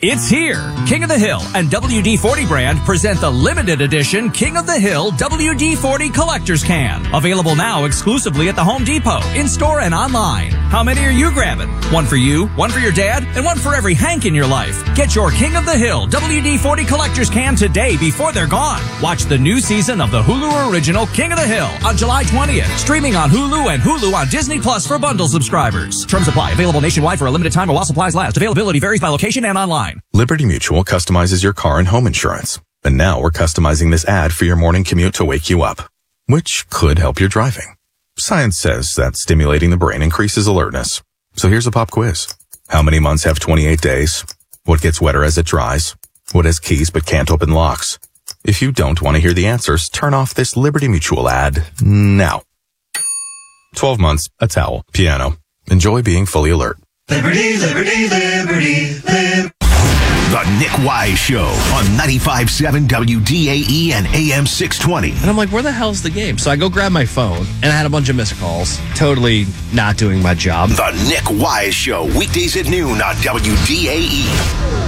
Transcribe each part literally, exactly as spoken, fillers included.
It's here. King of the Hill and W D forty brand present the limited edition King of the Hill W D forty Collector's Can. Available now exclusively at the Home Depot, in-store and online. How many are you grabbing? One for you, one for your dad, and one for every Hank in your life. Get your King of the Hill W D forty Collector's Can today before they're gone. Watch the new season of the Hulu original King of the Hill on July twentieth. Streaming on Hulu and Hulu on Disney Plus for bundle subscribers. Terms apply. Available nationwide for a limited time or while supplies last. Availability varies by location and online. Liberty Mutual customizes your car and home insurance. And now we're customizing this ad for your morning commute to wake you up, which could help your driving. Science says that stimulating the brain increases alertness. So here's a pop quiz. How many months have twenty-eight days? What gets wetter as it dries? What has keys but can't open locks? If you don't want to hear the answers, turn off this Liberty Mutual ad now. twelve months, a towel, piano. Enjoy being fully alert. Liberty, liberty, liberty, liberty. The Nick Wise Show on ninety-five point seven W D A E and A M six twenty. And I'm like, where the hell's the game? So I go grab my phone, and I had a bunch of missed calls. Totally not doing my job. The Nick Wise Show, weekdays at noon on W D A E.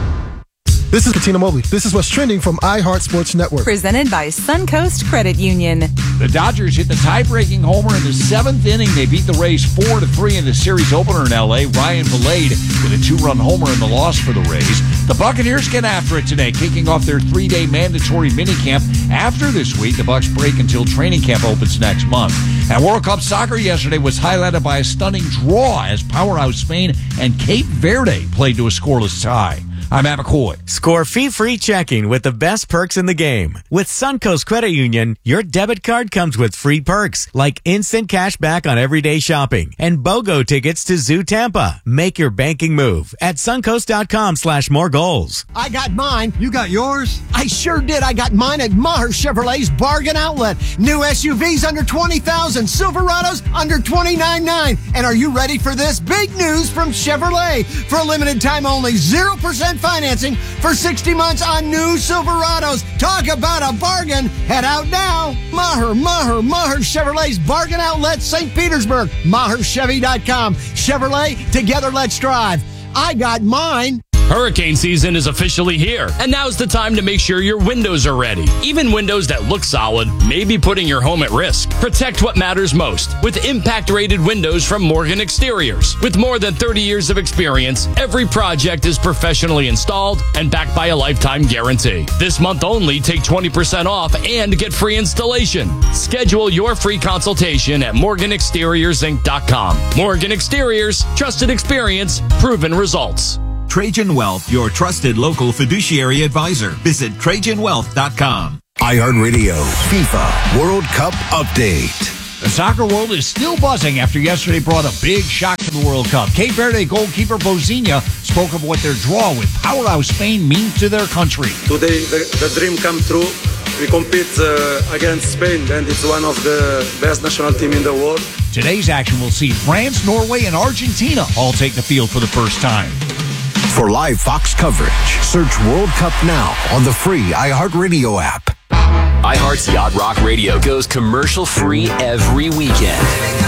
This is Katina Mobley. This is what's trending from iHeart Sports Network. Presented by Suncoast Credit Union. The Dodgers hit the tie-breaking homer in the seventh inning. They beat the Rays four to three in the series opener in L A. Ryan Vilade with a two-run homer in the loss for the Rays. The Buccaneers get after it today, kicking off their three-day mandatory minicamp. After this week, the Bucs break until training camp opens next month. And World Cup soccer yesterday was highlighted by a stunning draw as powerhouse Spain and Cape Verde played to a scoreless tie. I'm Matt McCoy. Score fee-free checking with the best perks in the game. With Suncoast Credit Union, your debit card comes with free perks like instant cash back on everyday shopping and BOGO tickets to Zoo Tampa. Make your banking move at suncoast.com slash more goals. I got mine. You got yours? I sure did. I got mine at Maher Chevrolet's Bargain Outlet. New S U Vs under twenty thousand dollars. Silverados under twenty-nine nine. And are you ready for this? Big news from Chevrolet. For a limited time only, zero percent financing for sixty months on new Silverados. Talk about a bargain. Head out now. Maher, Maher, Maher Chevrolet's Bargain Outlet, Saint Petersburg. Maher Chevy dot com. Chevrolet, together let's drive. I got mine. Hurricane season is officially here, and now's the time to make sure your windows are ready. Even windows that look solid may be putting your home at risk. Protect what matters most with impact-rated windows from Morgan Exteriors. With more than thirty years of experience, every project is professionally installed and backed by a lifetime guarantee. This month only, take twenty percent off and get free installation. Schedule your free consultation at morgan exteriors inc dot com. Morgan Exteriors, trusted experience, proven results. Trajan Wealth, your trusted local fiduciary advisor. Visit trajan wealth dot com. iHeartRadio FIFA World Cup Update. The soccer world is still buzzing after yesterday brought a big shock to the World Cup. Cape Verde goalkeeper Bozinha spoke of what their draw with powerhouse Spain means to their country. Today, the, the dream come true. We compete uh, against Spain, and it's one of the best national team in the world. Today's action will see France, Norway, and Argentina all take the field for the first time. For live Fox coverage, search World Cup now on the free iHeartRadio app. iHeart's Yacht Rock Radio goes commercial-free every weekend.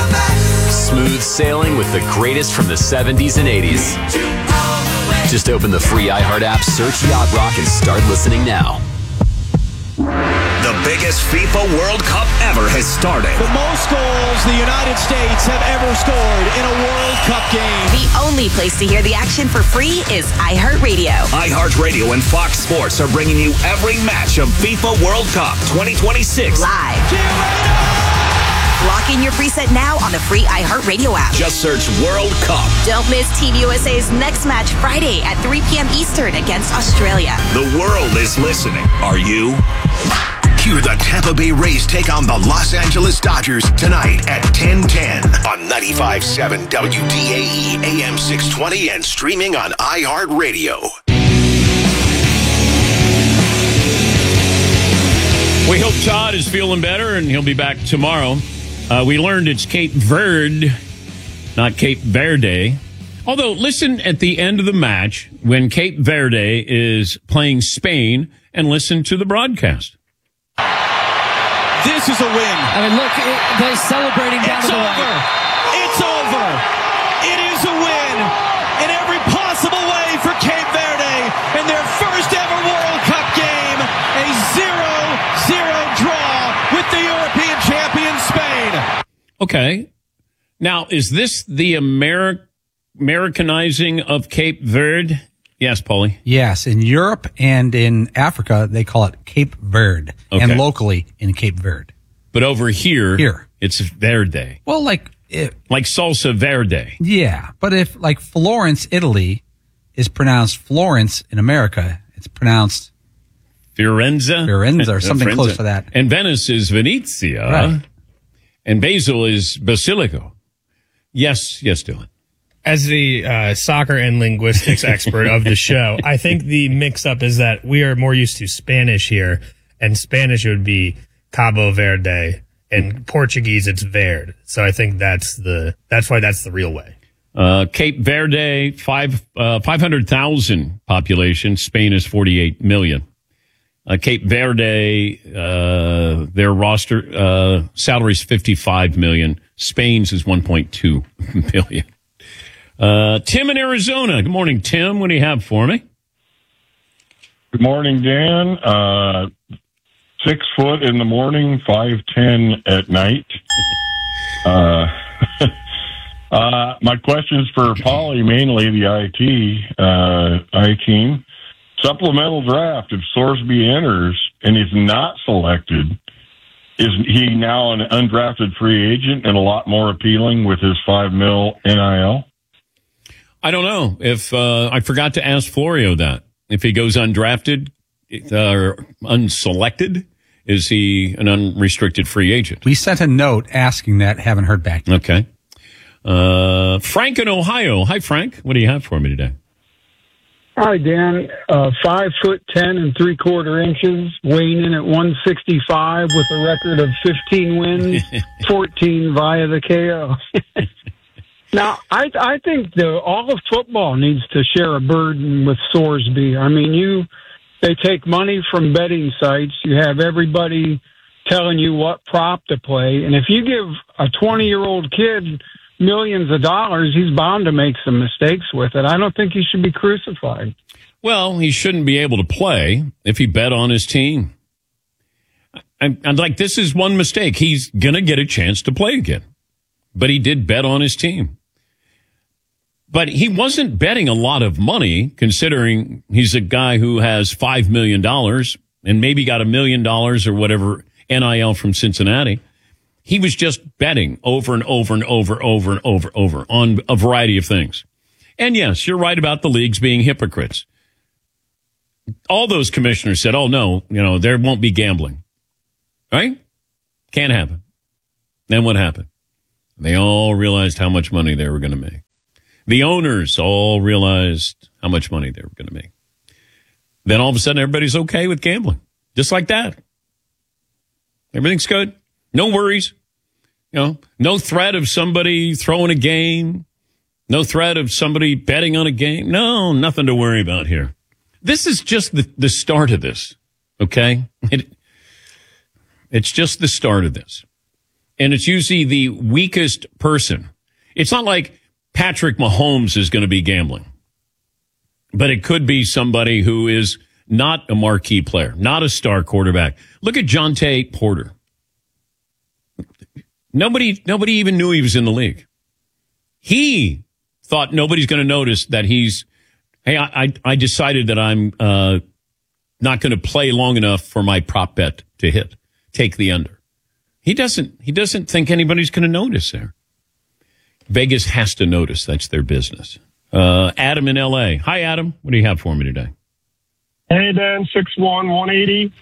Smooth sailing with the greatest from the seventies and eighties. Just open the free iHeart app, search Yacht Rock, and start listening now. The biggest FIFA World Cup ever has started. The most goals the United States have ever scored in a World Cup game. The only place to hear the action for free is iHeartRadio. iHeartRadio and Fox Sports are bringing you every match of FIFA World Cup twenty twenty-six. Live. Lock in your preset now on the free iHeartRadio app. Just search World Cup. Don't miss Team U S A's next match Friday at three p.m. Eastern against Australia. The world is listening. Are you? Hear the Tampa Bay Rays take on the Los Angeles Dodgers tonight at ten ten on ninety-five point seven W D A E A M six twenty and streaming on iHeartRadio. We hope Todd is feeling better and he'll be back tomorrow. Uh, we learned it's Cape Verde, not Cape Verde. Although, listen at the end of the match when Cape Verde is playing Spain and listen to the broadcast. This is a win. I mean, look, it, they're celebrating down it's to the over. right. It's over. It is a win in every possible way for Cape Verde. Okay. Now, is this the Ameri- Americanizing of Cape Verde? Yes, Paulie. Yes, in Europe and in Africa, they call it Cape Verde, Okay. and locally in Cape Verde. But over here, Here. it's Verde. Well, like, it, Like salsa verde. yeah, but if like Florence, Italy, is pronounced Florence in America, it's pronounced Fiorenza. Fiorenza or something Fiorenza. close to that. And Venice is Venezia. Right. And Basel is Basilico. Yes, yes, Dylan. As the uh, soccer and linguistics expert of the show, I think the mix-up is that we are more used to Spanish here, and Spanish would be Cabo Verde, and Portuguese it's Verde. So I think that's the that's why that's the real way. Uh, Cape Verde, five uh, five hundred thousand population. Spain is forty-eight million. Uh, Cape Verde, uh, their roster uh, salary is fifty-five million. Spain's is one point two million. Uh, Tim in Arizona. Good morning, Tim. What do you have for me? Good morning, Dan. Uh, six foot in the morning, five ten at night. Uh, uh, my question's for Paulie, mainly the I T uh, I team. Supplemental draft. If Sorsby enters and is not selected, is he now an undrafted free agent and a lot more appealing with his five mil N I L? I don't know if uh, I forgot to ask Florio that. If he goes undrafted uh, or unselected, is he an unrestricted free agent? We sent a note asking that, haven't heard back yet. Okay. Uh, Frank in Ohio. Hi, Frank. What do you have for me today? Hi, Dan. Uh, five foot ten and three quarter inches, weighing in at one sixty-five with a record of fifteen wins, fourteen via the K O. Now, I I think the all of football needs to share a burden with Sorsby. I mean, you they take money from betting sites. You have everybody telling you what prop to play, and if you give a twenty-year-old kid millions of dollars, he's bound to make some mistakes with it. I don't think he should be crucified. Well, he shouldn't be able to play if he bet on his team. I'm, I'm like, this is one mistake. He's going to get a chance to play again. But he did bet on his team. But he wasn't betting a lot of money, considering he's a guy who has five million dollars and maybe got a million dollars or whatever N I L from Cincinnati. He was just betting over and over and over, over and over, over on a variety of things. And yes, you're right about the leagues being hypocrites. All those commissioners said, oh, no, you know, there won't be gambling. Right? Can't happen. Then what happened? They all realized how much money they were going to make. The owners all realized how much money they were going to make. Then all of a sudden, everybody's okay with gambling. Just like that. Everything's good. No worries. You know, no threat of somebody throwing a game. No threat of somebody betting on a game. No, nothing to worry about here. This is just the, the start of this, okay? It, it's just the start of this. And it's usually the weakest person. It's not like Patrick Mahomes is going to be gambling. But it could be somebody who is not a marquee player, not a star quarterback. Look at Jonte Porter. Nobody, nobody even knew he was in the league. He thought nobody's going to notice that he's, hey, I, I, I decided that I'm uh, not going to play long enough for my prop bet to hit, take the under. He doesn't, he doesn't think anybody's going to notice there. Vegas has to notice. That's their business. Uh, Adam in L A. Hi, Adam. What do you have for me today? Hey, Dan, six one, one eighty.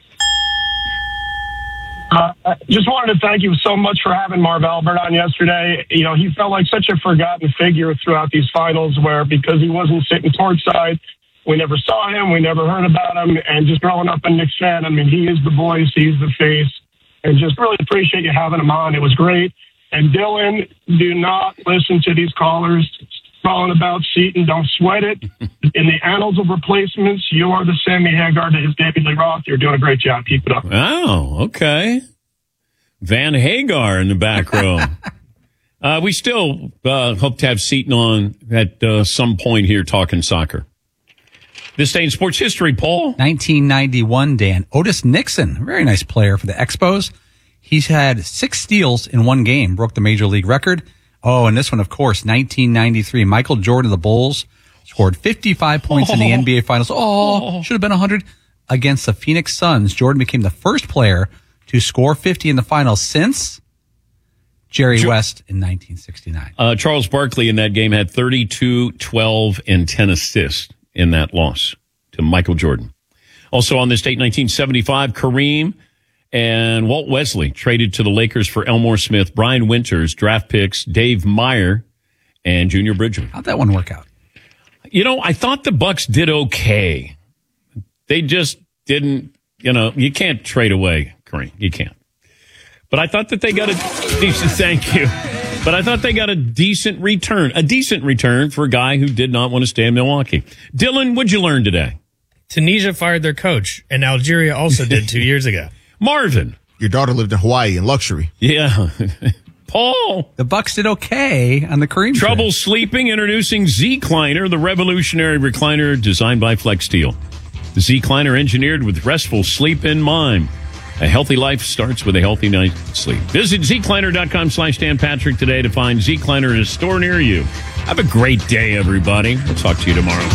Uh, I just wanted to thank you so much for having Marv Albert on yesterday. You know, he felt like such a forgotten figure throughout these finals where because he wasn't sitting courtside, we never saw him, we never heard about him. And just growing up a Knicks fan, I mean, he is the voice, he's the face. And just really appreciate you having him on. It was great. And Dylan, do not listen to these callers calling about Seton. Don't sweat it. In the annals of replacements, you are the Sammy Hagar to his David Lee Roth. You're doing a great job. Keep it up. Oh, okay. Van Hagar in the back row. uh, we still uh, hope to have Seton on at uh, some point here talking soccer. This day in sports history, Paul. nineteen ninety-one, Dan. Otis Nixon, a very nice player for the Expos. He's had six steals in one game, broke the major league record. Oh, and this one, of course, nineteen ninety-three. Michael Jordan of the Bulls scored fifty-five points oh. in the N B A Finals. Oh, oh, should have been one hundred against the Phoenix Suns. Jordan became the first player to score fifty in the finals since Jerry jo- West in nineteen sixty-nine. Uh, Charles Barkley in that game had thirty-two, twelve, and ten assists in that loss to Michael Jordan. Also on this date, nineteen seventy-five, Kareem and Walt Wesley traded to the Lakers for Elmore Smith, Brian Winters, draft picks, Dave Meyer, and Junior Bridgman. How'd that one work out? You know, I thought the Bucks did okay. They just didn't, you know, you can't trade away Kareem. You can't. But I thought that they got a decent, thank you. But I thought they got a decent return, a decent return for a guy who did not want to stay in Milwaukee. Dylan, what'd you learn today? Tunisia fired their coach, and Algeria also did two years ago. Marvin. Your daughter lived in Hawaii in luxury. Yeah. Paul. The Bucks did okay on the Kareem Trouble trade. sleeping? Introducing Z-Cliner, the revolutionary recliner designed by Flex Steel. The Z-Cliner engineered with restful sleep in mind. A healthy life starts with a healthy night's sleep. Visit zcliner.com slash Dan Patrick today to find Z-Cliner in a store near you. Have a great day, everybody. We'll talk to you tomorrow.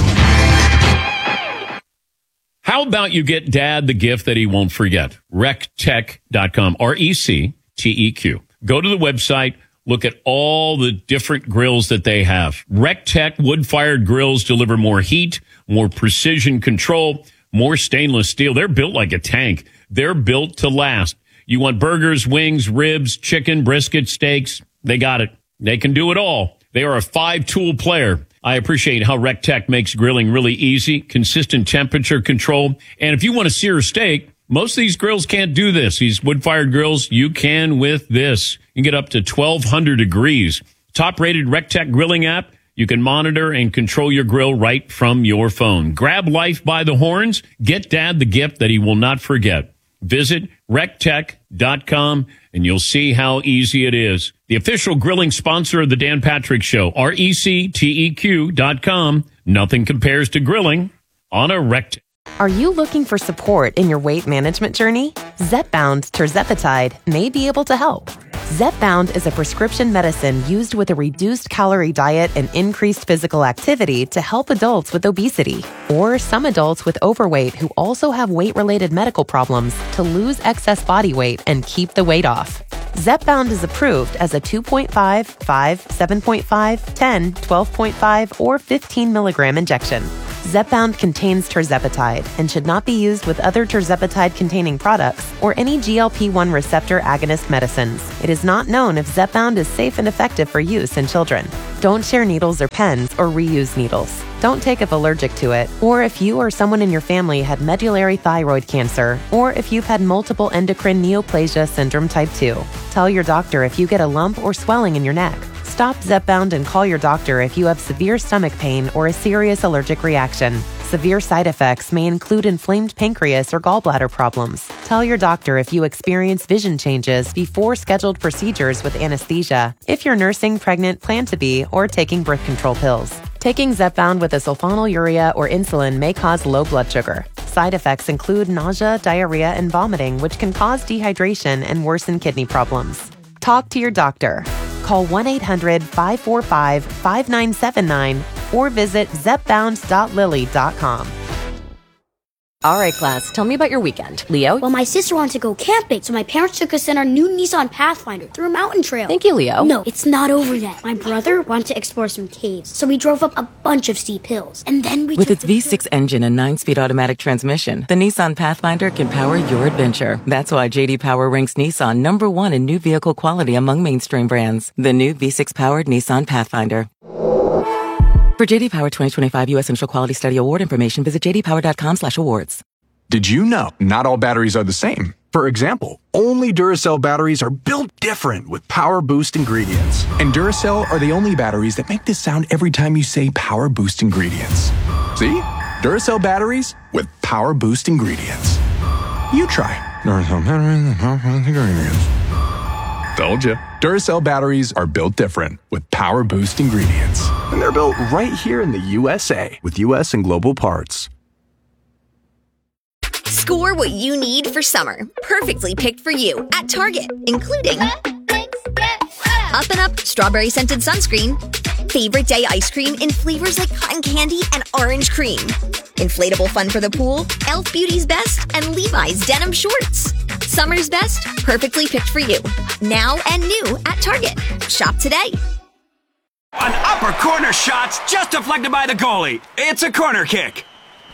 How about you get Dad the gift that he won't forget? rec tech dot com, R E C T E Q. Go to the website, look at all the different grills that they have. RecTech wood-fired grills deliver more heat, more precision control, more stainless steel. They're built like a tank. They're built to last. You want burgers, wings, ribs, chicken, brisket, steaks? They got it. They can do it all. They are a five-tool player. I appreciate how RecTech makes grilling really easy, consistent temperature control. And if you want to sear a steak, most of these grills can't do this. These wood-fired grills, you can with this. You can get up to twelve hundred degrees. Top-rated RecTech grilling app. You can monitor and control your grill right from your phone. Grab life by the horns. Get Dad the gift that he will not forget. Visit rec tech dot com and you'll see how easy it is. The official grilling sponsor of the Dan Patrick Show, R E C T E Q dot com. Nothing compares to grilling on a RecTech. Are you looking for support in your weight management journey? Zepbound Tirzepatide may be able to help. Zepbound is a prescription medicine used with a reduced calorie diet and increased physical activity to help adults with obesity or some adults with overweight who also have weight-related medical problems to lose excess body weight and keep the weight off. Zepbound is approved as a two point five, five, seven point five, ten, twelve point five, or fifteen milligram injection. Zepbound contains tirzepatide and should not be used with other tirzepatide-containing products or any G L P one receptor agonist medicines. It is not known if Zepbound is safe and effective for use in children. Don't share needles or pens or reuse needles. Don't take if allergic to it, or if you or someone in your family had medullary thyroid cancer, or if you've had multiple endocrine neoplasia syndrome type two. Tell your doctor if you get a lump or swelling in your neck. Stop Zepbound and call your doctor if you have severe stomach pain or a serious allergic reaction. Severe side effects may include inflamed pancreas or gallbladder problems. Tell your doctor if you experience vision changes before scheduled procedures with anesthesia, if you're nursing, pregnant, plan to be, or taking birth control pills. Taking Zepbound with a sulfonylurea or insulin may cause low blood sugar. Side effects include nausea, diarrhea, and vomiting, which can cause dehydration and worsen kidney problems. Talk to your doctor. Call one eight hundred, five four five, five nine seven nine or visit zepbound dot lilly dot com. All right, class, tell me about your weekend. Leo? Well, my sister wanted to go camping, so my parents took us in our new Nissan Pathfinder through a mountain trail. Thank you, Leo. No, it's not over yet. My brother wanted to explore some caves, so we drove up a bunch of steep hills. And then we With took its V six engine and nine-speed automatic transmission, the Nissan Pathfinder can power your adventure. That's why J D Power ranks Nissan number one in new vehicle quality among mainstream brands. The new V six-powered Nissan Pathfinder. For J D Power twenty twenty-five U S Initial Quality Study Award information, visit j d power dot com slash awards. Did you know not all batteries are the same? For example, only Duracell batteries are built different with Power Boost ingredients. And Duracell are the only batteries that make this sound every time you say Power Boost ingredients. See? Duracell batteries with Power Boost ingredients. You try. Duracell batteries with Power Boost ingredients. Told you. Duracell batteries are built different with Power Boost ingredients. And they're built right here in the U S A with U S and global parts. Score what you need for summer. Perfectly picked for you at Target, including Up and Up Strawberry Scented Sunscreen, Favorite Day Ice Cream in flavors like cotton candy and orange cream, Inflatable Fun for the Pool, e l f Beauty's Best, and Levi's Denim Shorts. Summer's best, perfectly picked for you. Now and new at Target. Shop today. An upper corner shot's just deflected by the goalie. It's a corner kick.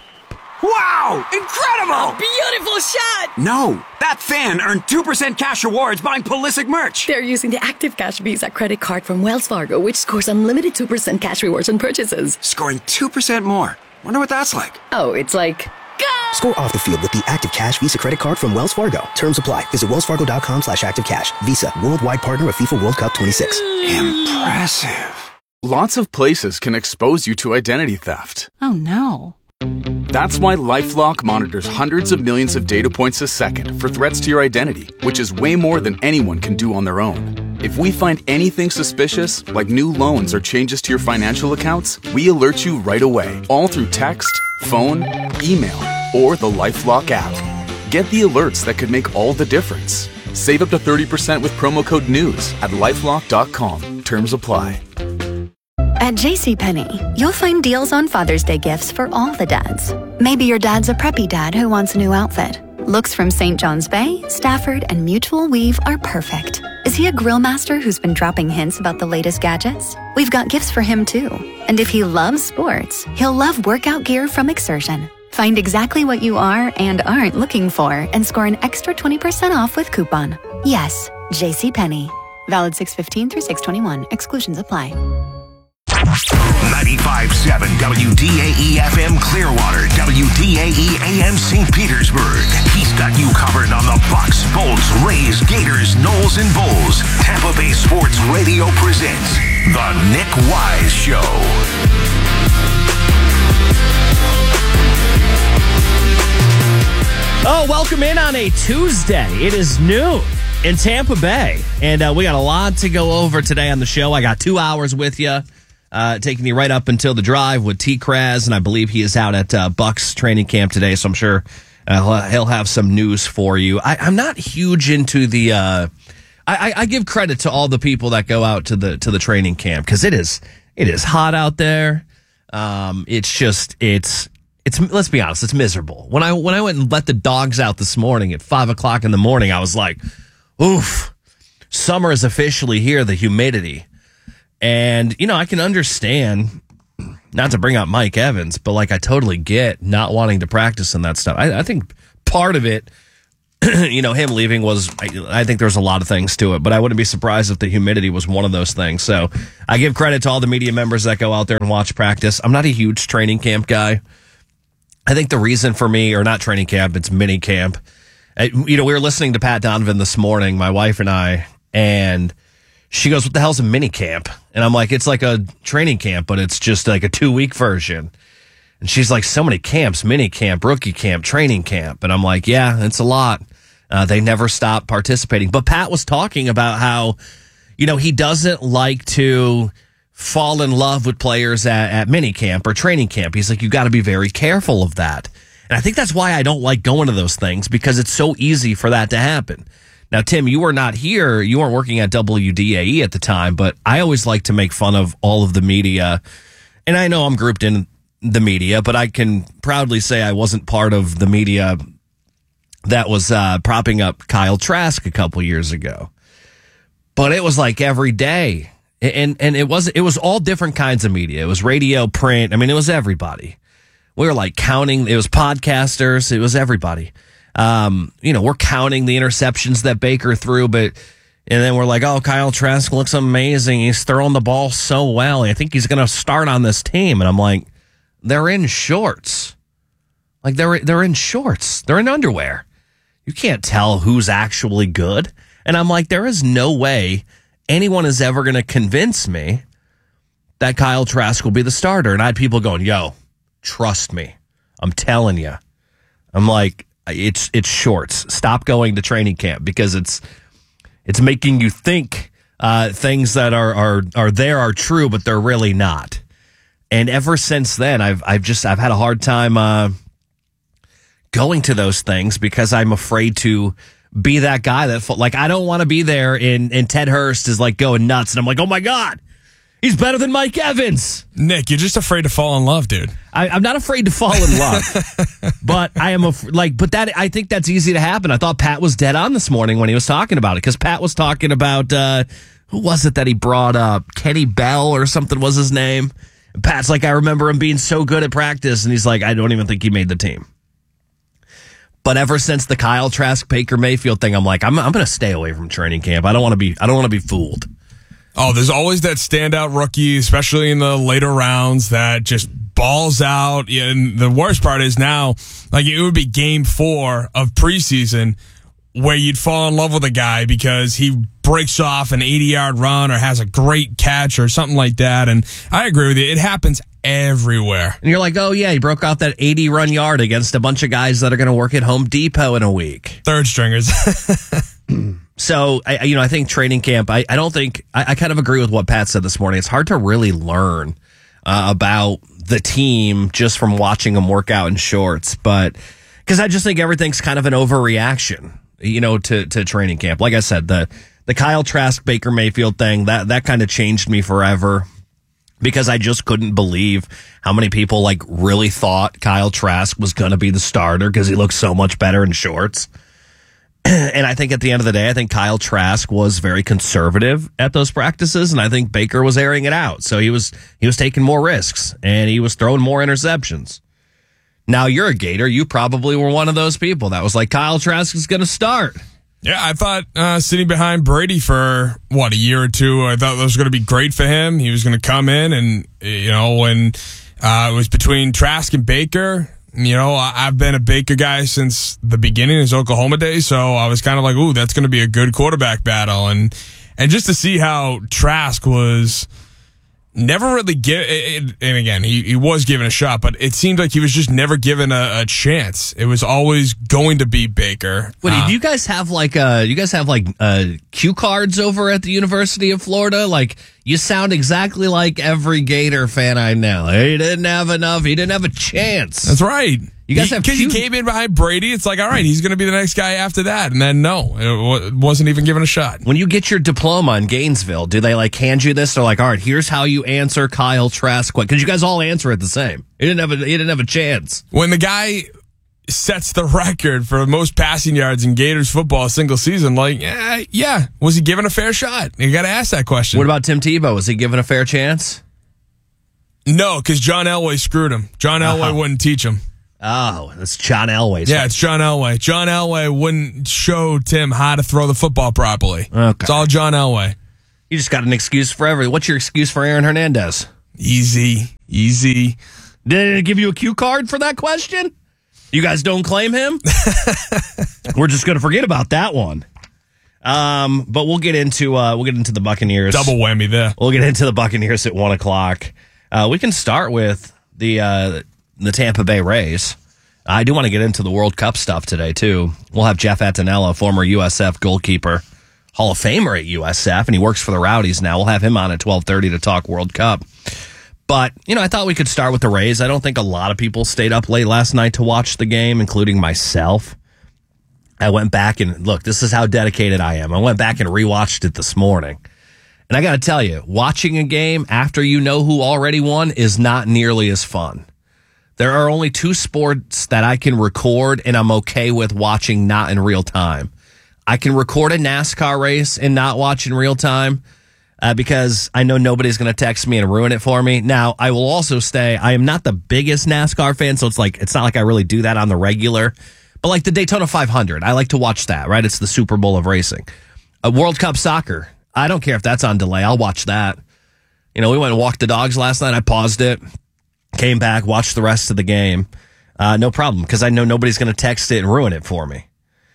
Wow! Incredible! Beautiful shot! No, that fan earned two percent cash rewards buying Pulisic merch. They're using the Active Cash Visa credit card from Wells Fargo, which scores unlimited two percent cash rewards on purchases. Scoring two percent more. Wonder what that's like. Oh, it's like... Score off the field with the Active Cash Visa credit card from Wells Fargo. Terms apply. Visit wellsfargo.com slash active cash. Visa, worldwide partner of FIFA World Cup twenty-six. Impressive. Lots of places can expose you to identity theft. Oh, no. That's why LifeLock monitors hundreds of millions of data points a second for threats to your identity, which is way more than anyone can do on their own. If we find anything suspicious, like new loans or changes to your financial accounts, we alert you right away, all through text, phone, email, or the LifeLock app. Get the alerts that could make all the difference. Save up to thirty percent with promo code NEWS at lifelock dot com. Terms apply. At JCPenney, you'll find deals on Father's Day gifts for all the dads. Maybe your dad's a preppy dad who wants a new outfit. Looks from Saint John's Bay, Stafford, and Mutual Weave are perfect. Is he a grill master who's been dropping hints about the latest gadgets? We've got gifts for him too. And if he loves sports, he'll love workout gear from Exertion. Find exactly what you are and aren't looking for and score an extra twenty percent off with coupon. Yes, JCPenney. Valid six fifteen through six twenty-one. Exclusions apply. ninety-five point seven W D A E F M Clearwater, W D A E A M Saint Petersburg. He's got you covered on the Bucks, Bolts, Rays, Gators, Knowles, and Bulls. Tampa Bay Sports Radio presents The Nick Wise Show. Oh, welcome in on a Tuesday. It is noon in Tampa Bay, and uh, we got a lot to go over today on the show. I got two hours with you, uh, taking you right up until the drive with T. Kraz, and I believe he is out at uh, Bucks training camp today, so I'm sure uh, he'll have some news for you. I, I'm not huge into the. Uh, I, I give credit to all the people that go out to the to the training camp because it is it is hot out there. Um, it's just it's. It's, let's be honest, it's miserable. When I when I went and let the dogs out this morning at five o'clock in the morning, I was like, oof, summer is officially here, the humidity. And, you know, I can understand, not to bring up Mike Evans, but like I totally get not wanting to practice and that stuff. I, I think part of it, you know, him leaving was, I, I think there's a lot of things to it, but I wouldn't be surprised if the humidity was one of those things. So I give credit to all the media members that go out there and watch practice. I'm not a huge training camp guy. I think the reason for me, or not training camp, it's mini camp. You know, we were listening to Pat Donovan this morning, my wife and I, and she goes, what the hell's a mini camp? And I'm like, it's like a training camp, but it's just like a two week version. And she's like, so many camps, mini camp, rookie camp, training camp. And I'm like, yeah, it's a lot. Uh, they never stop participating. But Pat was talking about how, you know, he doesn't like to fall in love with players at, at mini camp or training camp. He's like, you got to be very careful of that. And I think that's why I don't like going to those things, because it's so easy for that to happen. Now, Tim, you were not here. You weren't working at W D A E at the time, but I always like to make fun of all of the media. And I know I'm grouped in the media, but I can proudly say I wasn't part of the media that was uh, propping up Kyle Trask a couple years ago. But it was like every day. And and it was it was all different kinds of media. It was radio, print. I mean, it was everybody. We were like counting. It was podcasters. It was everybody. Um, you know, we're counting the interceptions that Baker threw, but and then we're like, oh, Kyle Trask looks amazing. He's throwing the ball so well. I think he's going to start on this team. And I'm like, they're in shorts. Like they're they're in shorts. They're in underwear. You can't tell who's actually good. And I'm like, there is no way anyone is ever going to convince me that Kyle Trask will be the starter. And I had people going, yo, trust me. I'm telling you. I'm like, it's it's shorts. Stop going to training camp because it's it's making you think uh, things that are, are are there are true, but they're really not. And ever since then, I've I've just I've had a hard time uh, going to those things because I'm afraid to be that guy that, like, I don't want to be there and, and Ted Hurst is like going nuts. And I'm like, oh my God, he's better than Mike Evans. Nick, you're just afraid to fall in love, dude. I, I'm not afraid to fall in love, but I am af- like, but that I think that's easy to happen. I thought Pat was dead on this morning when he was talking about it because Pat was talking about uh, who was it that he brought up? Kenny Bell or something was his name. And Pat's like, I remember him being so good at practice, and he's like, I don't even think he made the team. But ever since the Kyle Trask Baker Mayfield thing, I'm like, I'm I'm going to stay away from training camp. I don't want to be I don't want to be fooled. Oh, there's always that standout rookie, especially in the later rounds, that just balls out. Yeah, and the worst part is now, like, it would be game four of preseason where you'd fall in love with a guy because he breaks off an eighty-yard run or has a great catch or something like that. And I agree with you. It happens everywhere. And you're like, oh, yeah, he broke off that eighty-run yard against a bunch of guys that are going to work at Home Depot in a week. Third stringers. So, I, you know, I think training camp, I, I don't think, I, I kind of agree with what Pat said this morning. It's hard to really learn uh, about the team just from watching them work out in shorts. But, because I just think everything's kind of an overreaction, you know, to, to training camp. Like I said, the, the Kyle Trask Baker Mayfield thing, that, that kind of changed me forever. Because I just couldn't believe how many people, like, really thought Kyle Trask was going to be the starter because he looked so much better in shorts. And I think at the end of the day, I think Kyle Trask was very conservative at those practices, and I think Baker was airing it out. So he was he was taking more risks, and he was throwing more interceptions. Now, you're a Gator. You probably were one of those people that was like, Kyle Trask is going to start. Yeah, I thought uh, sitting behind Brady for, what, a year or two, I thought that was going to be great for him. He was going to come in and, you know, when uh, it was between Trask and Baker, you know, I've been a Baker guy since the beginning of his Oklahoma days, so I was kind of like, ooh, that's going to be a good quarterback battle. And and just to see how Trask was never really give, and again, he, he was given a shot, but it seemed like he was just never given a, a chance. It was always going to be Baker. Wait, uh, do you guys have like uh you guys have like uh cue cards over at the University of Florida? Like, you sound exactly like every Gator fan I know. He didn't have enough. He didn't have a chance. That's right. You guys he, have because he came in behind Brady. It's like, all right, he's going to be the next guy after that, and then no, it w- wasn't even given a shot. When you get your diploma in Gainesville, do they like hand you this? They're like, all right, here's how you answer Kyle Trask. Because you guys all answer it the same. He didn't have a he didn't have a chance. When the guy sets the record for most passing yards in Gators football a single season, like, yeah, yeah, was he given a fair shot? You got to ask that question. What about Tim Tebow? Was he given a fair chance? No, because John Elway screwed him. John Elway Uh-huh. wouldn't teach him. Oh, that's John Elway. Yeah, it's John Elway. John Elway wouldn't show Tim how to throw the football properly. Okay. It's all John Elway. You just got an excuse for everything. What's your excuse for Aaron Hernandez? Easy, easy. Did it give you a cue card for that question? You guys don't claim him? We're just going to forget about that one. Um, but we'll get into uh, we'll get into the Buccaneers. Double whammy there. We'll get into the Buccaneers at one o'clock. Uh, we can start with the uh, the Tampa Bay Rays. I do want to get into the World Cup stuff today too. We'll have Jeff Attinella, former U S F goalkeeper, Hall of Famer at U S F, and he works for the Rowdies now. We'll have him on at twelve thirty to talk World Cup. But, you know, I thought we could start with the Rays. I don't think a lot of people stayed up late last night to watch the game, including myself. I went back and, look, this is how dedicated I am. I went back and rewatched it this morning. And I got to tell you, watching a game after you know who already won is not nearly as fun. There are only two sports that I can record and I'm okay with watching not in real time. I can record a NASCAR race and not watch in real time. Uh, because I know nobody's going to text me and ruin it for me. Now, I will also say I am not the biggest NASCAR fan, so it's like it's not like I really do that on the regular. But like the Daytona five hundred, I like to watch that, right? It's the Super Bowl of racing. Uh, World Cup soccer, I don't care if that's on delay. I'll watch that. You know, we went and walked the dogs last night. I paused it, came back, watched the rest of the game. Uh, no problem, because I know nobody's going to text it and ruin it for me.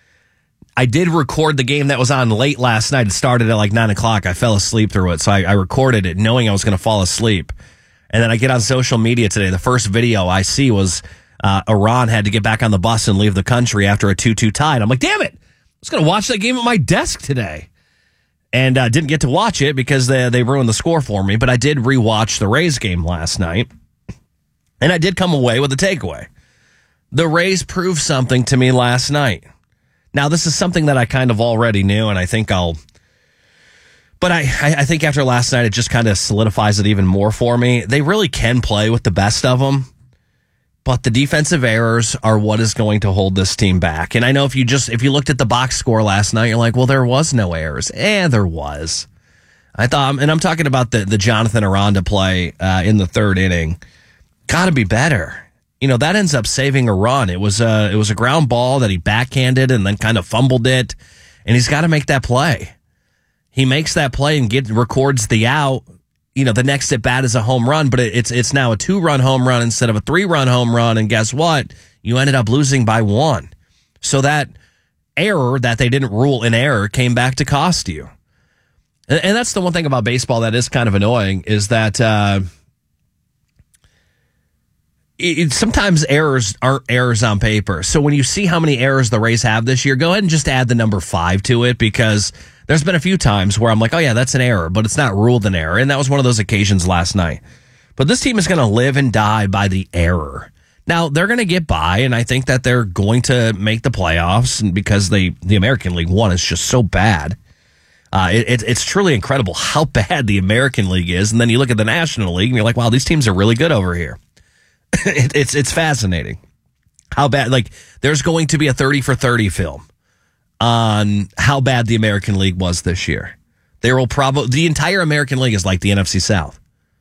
I did record the game that was on late last night. It started at like nine o'clock. I fell asleep through it. So I, I recorded it knowing I was going to fall asleep. And then I get on social media today. The first video I see was uh, Iran had to get back on the bus and leave the country after a two two tie. And I'm like, damn it. I was going to watch that game at my desk today. And uh, didn't get to watch it because they, they ruined the score for me. But I did rewatch the Rays game last night. And I did come away with a takeaway. the Rays proved something to me last night. Now, this is something that I kind of already knew, and I think I'll... But I, I think after last night, it just kind of solidifies it even more for me. They really can play with the best of them, but the defensive errors are what is going to hold this team back. And I know if you just if you looked at the box score last night, you're like, well, there was no errors. Eh, there was. I thought, and I'm talking about the, the Jonathan Aranda play uh, in the third inning. Got to be better. You know, that ends up saving a run. It was a, it was a ground ball that he backhanded and then kind of fumbled it, and he's got to make that play. He makes that play and get records the out. You know, the next at bat is a home run, but it, it's it's now a two-run home run instead of a three-run home run, and guess what? You ended up losing by one. So that error that they didn't rule an error came back to cost you. And, and that's the one thing about baseball that is kind of annoying is that uh, it, it, sometimes errors aren't errors on paper. So when you see how many errors the Rays have this year, go ahead and just add the number five to it because there's been a few times where I'm like, oh, yeah, that's an error, but it's not ruled an error. And that was one of those occasions last night. But this team is going to live and die by the error. Now, they're going to get by, and I think that they're going to make the playoffs and because they the American League one is just so bad. Uh, it, it, it's truly incredible how bad the American League is. And then you look at the National League, and you're like, wow, these teams are really good over here. it, it's it's fascinating how bad. Like, there's going to be a thirty for thirty film on how bad the American League was this year. There will probably the entire American League is like the N F C South.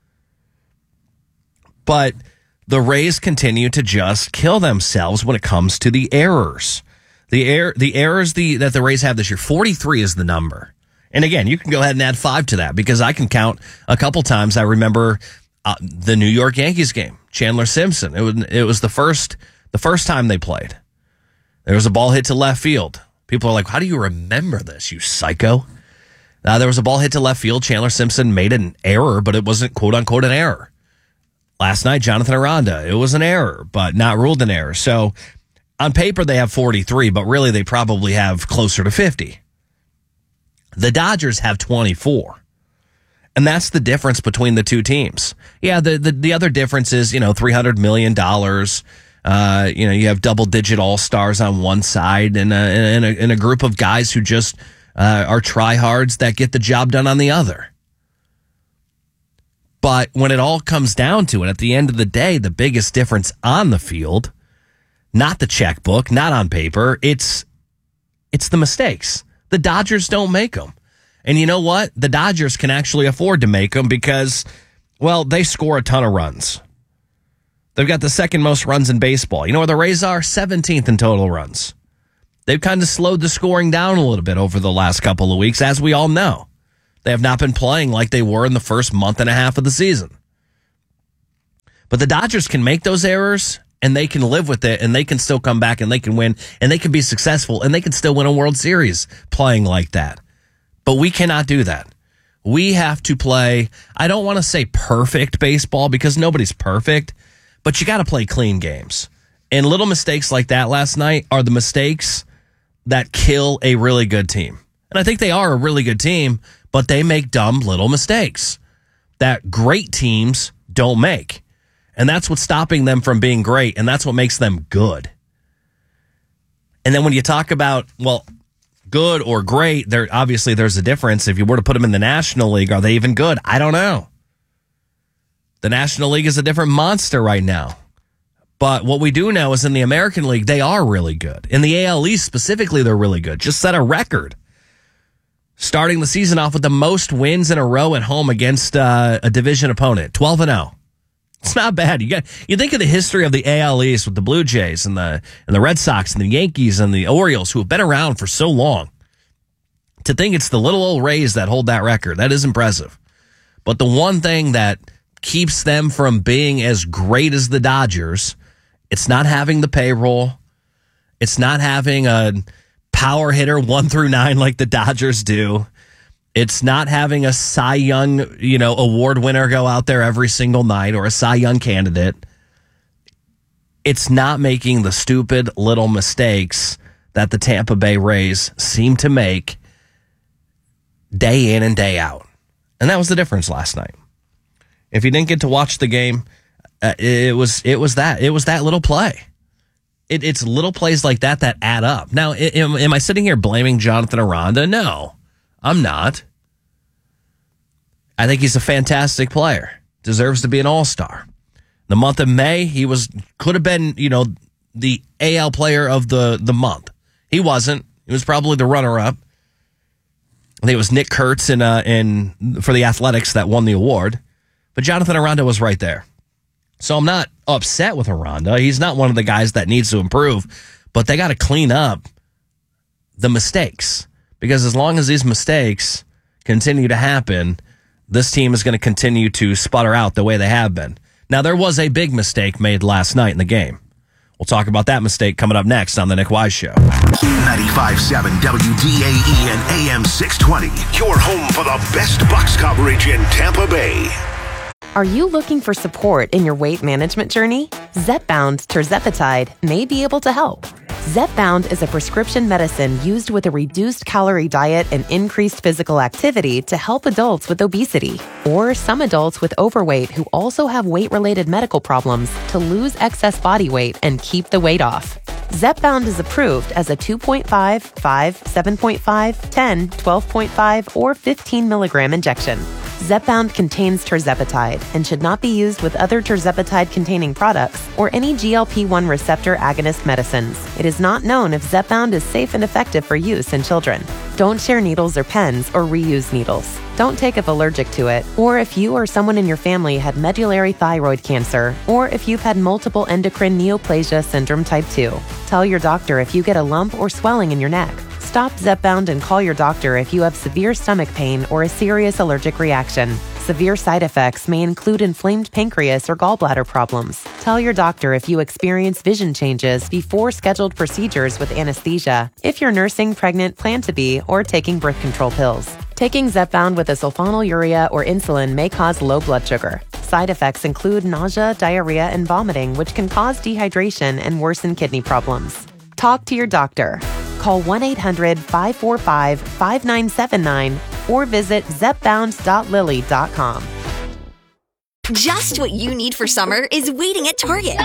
But the Rays continue to just kill themselves when it comes to the errors. The error the errors the that the Rays have this year, forty-three is the number. And again, you can go ahead and add five to that because I can count a couple times. I remember uh, the New York Yankees game, Chandler Simpson. It was it was the first the first time they played. There was a ball hit to left field. People are like, how do you remember this, you psycho? Uh, there was a ball hit to left field. Chandler Simpson made an error, but it wasn't quote-unquote an error. Last night, Jonathan Aranda, it was an error, but not ruled an error. So on paper, they have forty-three, but really they probably have closer to fifty. The Dodgers have twenty-four. And that's the difference between the two teams. Yeah, the, the, the other difference is, you know, three hundred million dollars. Uh, you know, you have double-digit all-stars on one side and a, and, a, and a group of guys who just uh, are tryhards that get the job done on the other. But when it all comes down to it, at the end of the day, the biggest difference on the field, not the checkbook, not on paper, it's it's the mistakes. The Dodgers don't make them. And you know what? The Dodgers can actually afford to make them because, well, they score a ton of runs. They've got the second most runs in baseball. You know where the Rays are? seventeenth in total runs. They've kind of slowed the scoring down a little bit over the last couple of weeks, as we all know. They have not been playing like they were in the first month and a half of the season. But the Dodgers can make those errors, and they can live with it, and they can still come back, and they can win, and they can be successful, and they can still win a World Series playing like that. But we cannot do that. We have to play, I don't want to say perfect baseball, because nobody's perfect, but you got to play clean games. And little mistakes like that last night are the mistakes that kill a really good team. And I think they are a really good team, but they make dumb little mistakes that great teams don't make. And that's what's stopping them from being great, and that's what makes them good. And then when you talk about, well, good or great, there obviously there's a difference. If you were to put them in the National League, are they even good? I don't know. The National League is a different monster right now. But what we do know is in the American League, they are really good. In the A L East specifically, they're really good. Just set a record. Starting the season off with the most wins in a row at home against uh, a division opponent, twelve and oh. It's not bad. You got you think of the history of the A L East with the Blue Jays and the and the Red Sox and the Yankees and the Orioles who have been around for so long. To think it's the little old Rays that hold that record, that is impressive. But the one thing that keeps them from being as great as the Dodgers, it's not having the payroll. It's not having a power hitter one through nine like the Dodgers do. It's not having a Cy Young, you know, award winner go out there every single night or a Cy Young candidate. It's not making the stupid little mistakes that the Tampa Bay Rays seem to make day in and day out. And that was the difference last night. If you didn't get to watch the game, uh, it was it was that it was that little play. it, it's little plays like that that add up. Now, am, am I sitting here blaming Jonathan Aranda? No, I'm not. I think he's a fantastic player. Deserves to be an all-star. The month of May, he was could have been, you know, the A L player of the, the month. He wasn't. He was probably the runner-up. I think it was Nick Kurtz in, uh, in, for the Athletics that won the award. But Jonathan Aranda was right there. So I'm not upset with Aranda. He's not one of the guys that needs to improve. But they got to clean up the mistakes. Because as long as these mistakes continue to happen, this team is going to continue to sputter out the way they have been. Now, there was a big mistake made last night in the game. We'll talk about that mistake coming up next on The Nick Wise Show. ninety-five point seven W D A E and A M six twenty. Your home for the best Bucs coverage in Tampa Bay. Are you looking for support in your weight management journey? Zepbound Tirzepatide may be able to help. Zepbound is a prescription medicine used with a reduced calorie diet and increased physical activity to help adults with obesity or some adults with overweight who also have weight-related medical problems to lose excess body weight and keep the weight off. Zepbound is approved as a two point five, five, seven point five, ten, twelve point five, or fifteen milligram injection. Zepbound contains tirzepatide and should not be used with other tirzepatide-containing products or any G L P one receptor agonist medicines. It is not known if Zepbound is safe and effective for use in children. Don't share needles or pens or reuse needles. Don't take if allergic to it, or if you or someone in your family had medullary thyroid cancer, or if you've had multiple endocrine neoplasia syndrome type two. Tell your doctor if you get a lump or swelling in your neck. Stop Zepbound and call your doctor if you have severe stomach pain or a serious allergic reaction. Severe side effects may include inflamed pancreas or gallbladder problems. Tell your doctor if you experience vision changes before scheduled procedures with anesthesia, if you're nursing, pregnant, plan to be, or taking birth control pills. Taking Zepbound with a sulfonylurea or insulin may cause low blood sugar. Side effects include nausea, diarrhea, and vomiting, which can cause dehydration and worsen kidney problems. Talk to your doctor. Call one eight hundred, five four five, five nine seven nine or visit zepbound dot lilly dot com. Just what you need for summer is waiting at Target.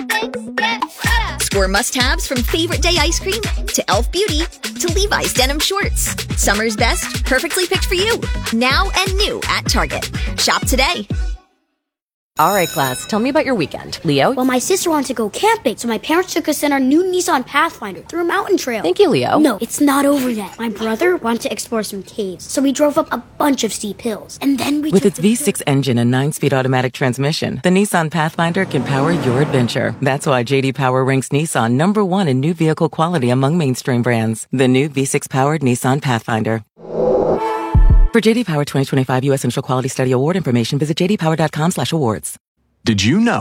Score must-haves from Favorite Day ice cream to Elf Beauty to Levi's denim shorts. Summer's best, perfectly picked for you. Now and new at Target. Shop today. All right, class, tell me about your weekend. Leo? Well, my sister wanted to go camping, so my parents took us in our new Nissan Pathfinder through a mountain trail. Thank you, Leo. No, it's not over yet. My brother wanted to explore some caves, so we drove up a bunch of steep hills. And then we With took its V six engine and nine-speed automatic transmission, the Nissan Pathfinder can power your adventure. That's why J D Power ranks Nissan number one in new vehicle quality among mainstream brands. The new V six-powered Nissan Pathfinder. For J D Power twenty twenty-five U S Initial Quality Study Award information, visit j d power dot com slash awards. Did you know